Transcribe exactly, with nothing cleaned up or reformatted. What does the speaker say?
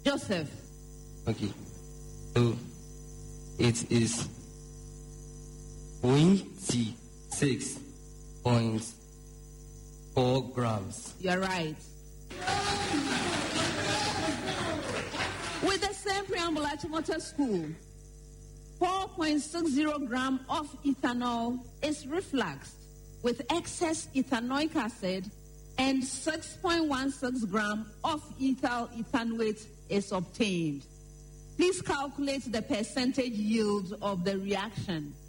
Joseph. Okay. So it is twenty-six point four grams. You're right. With the same preamble at Motor School, four point six zero gram of ethanol is refluxed with excess ethanoic acid, and six point one six gram of ethyl ethanoate is obtained. Please calculate the percentage yield of the reaction.